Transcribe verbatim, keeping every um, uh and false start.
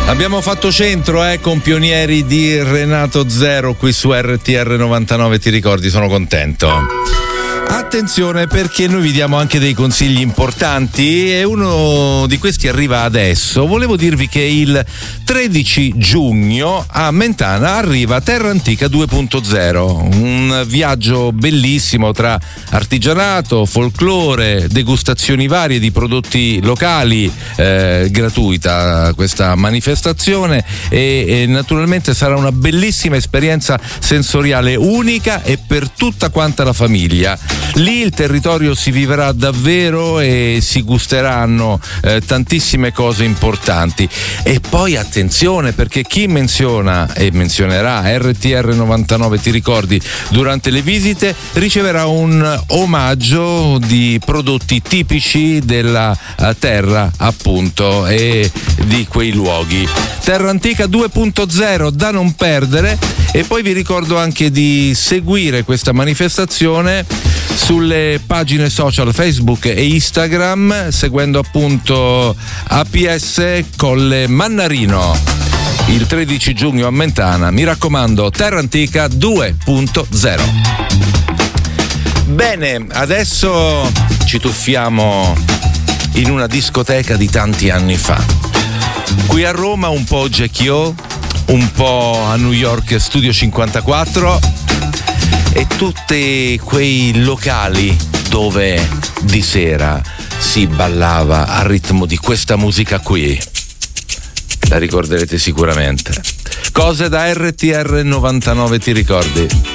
Abbiamo fatto centro eh, con Pionieri di Renato Zero qui su R T R novantanove, ti ricordi? Sono contento. Attenzione, perché noi vi diamo anche dei consigli importanti e uno di questi arriva adesso. Volevo dirvi che il tredici giugno a Mentana arriva Terra Antica due punto zero, un viaggio bellissimo tra artigianato, folklore, degustazioni varie di prodotti locali, eh, gratuita questa manifestazione e, e naturalmente sarà una bellissima esperienza sensoriale unica e per tutta quanta la famiglia. Lì il territorio si vivrà davvero e si gusteranno eh, tantissime cose importanti. E poi attenzione, perché chi menziona e menzionerà R T R novantanove, ti ricordi, durante le visite riceverà un omaggio di prodotti tipici della uh, terra, appunto, e di quei luoghi. Terra Antica due punto zero da non perdere. E poi vi ricordo anche di seguire questa manifestazione sulle pagine social Facebook e Instagram, seguendo appunto A P S Colle Mannarino. Il tredici giugno a Mentana, mi raccomando, Terra Antica due punto zero. Bene, adesso ci tuffiamo in una discoteca di tanti anni fa. Qui a Roma un po' Jackie O, un po' a New York Studio cinquantaquattro e tutti quei locali dove di sera si ballava al ritmo di questa musica qui. La ricorderete sicuramente. Cose da R T R novantanove, ti ricordi?